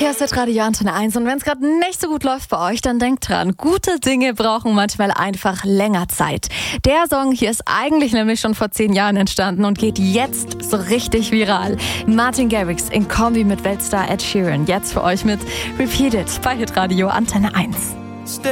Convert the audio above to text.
Hier ist Hitradio Antenne 1 und wenn es gerade nicht so gut läuft bei euch, dann denkt dran, gute Dinge brauchen manchmal einfach länger Zeit. Der Song hier ist eigentlich nämlich schon vor 10 Jahren entstanden und geht jetzt so richtig viral. Martin Garrix in Kombi mit Weltstar Ed Sheeran. Jetzt für euch mit Repeat It bei Hitradio Antenne 1.